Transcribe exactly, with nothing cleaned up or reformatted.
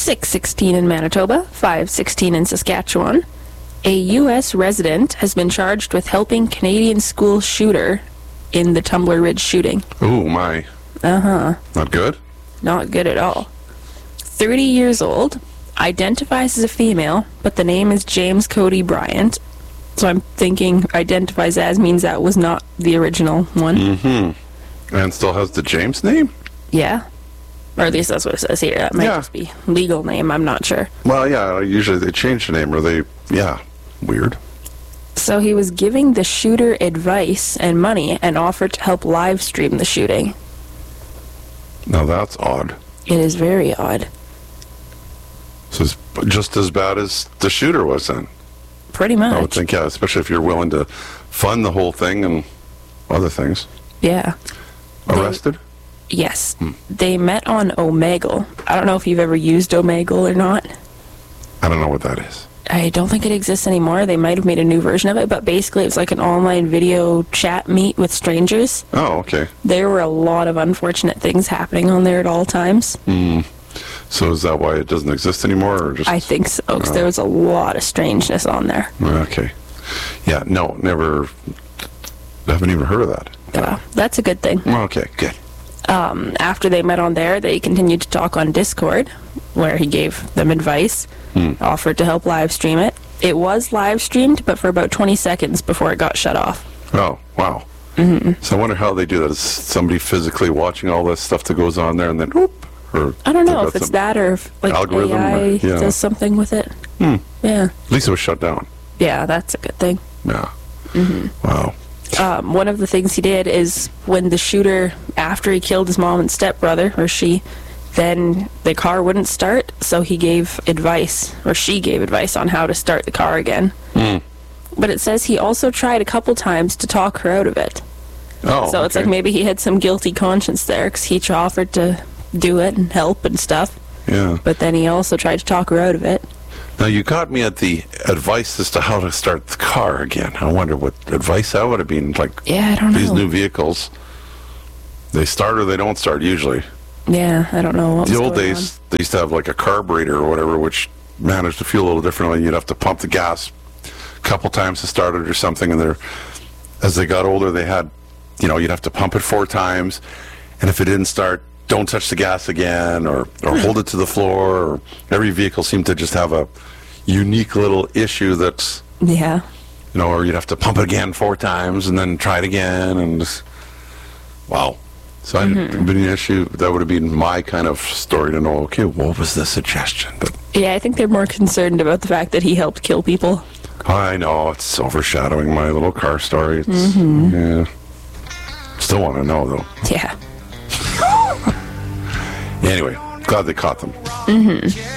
six sixteen in Manitoba, five sixteen in Saskatchewan. A U S resident has been charged with helping Canadian school shooter in the Tumbler Ridge shooting. Ooh, my. Uh-huh. Not good? Not good at all. thirty years old, identifies as a female, but the name is James Cody Bryant. So I'm thinking identifies as means that was not the original one. Mm-hmm. And still has the James name? Yeah. Or at least that's what it says here. That might Yeah. just be legal name, I'm not sure. Well, yeah, usually they change the name or they, yeah, weird. So he was giving the shooter advice and money and offered to help live stream the shooting. Now that's odd. It is very odd. So it's just as bad as the shooter was then. Pretty much. I would think, yeah, especially if you're willing to fund the whole thing and other things. Yeah. Arrested? They, yes. Hmm. They met on Omegle. I don't know if you've ever used Omegle or not. I don't know what that is. I don't think it exists anymore. They might have made a new version of it, but basically it's like an online video chat meet with strangers. Oh, okay. There were a lot of unfortunate things happening on there at all times. Mm. So is that why it doesn't exist anymore? Or just? I think so, because oh. there was a lot of strangeness on there. Okay. Yeah, no, never, haven't even heard of that. Yeah, that's a good thing. Okay, good. Um, after they met on there, they continued to talk on Discord, where he gave them advice, hmm. offered to help live stream it. It was live streamed, but for about twenty seconds before it got shut off. Oh, wow. Mm-hmm. So I wonder how they do that. Is somebody physically watching all this stuff that goes on there and then, whoop? Or I don't know if it's that or if like algorithm A I or, yeah. does something with it. Hmm. Yeah. At least it was shut down. Yeah, that's a good thing. Yeah. Mm-hmm. Wow. Um, one of the things he did is when the shooter, after he killed his mom and stepbrother, or she, then the car wouldn't start, so he gave advice, or she gave advice on how to start the car again. Mm. But it says he also tried a couple times to talk her out of it. Oh, So it's okay. like maybe he had some guilty conscience there, because he offered to do it and help and stuff. Yeah. But then he also tried to talk her out of it. Now, you got me at the advice as to how to start the car again. I wonder what advice that would have been. Like, Yeah, I don't these know. new vehicles, they start or they don't start usually. Yeah, I don't know what The was old going days, they used to have like a carburetor or whatever, which managed to feel a little differently. You'd have to pump the gas a couple times to start it or something. And they're, as they got older, they had, you know, you'd have to pump it four times. And if it didn't start, don't touch the gas again, or, or hold it to the floor. Or every vehicle seemed to just have a unique little issue that's, on. Yeah. you know, or you'd have to pump it again four times and then try it again. And just, wow. So mm-hmm. I'd been an issue. That would have been my kind of story to know, okay, what was the suggestion? But Yeah, I think they're more concerned about the fact that he helped kill people. I know, it's overshadowing my little car story. It's, Mm-hmm. yeah. Still want to know, though. Yeah. Anyway, glad they caught them. Mm-hmm.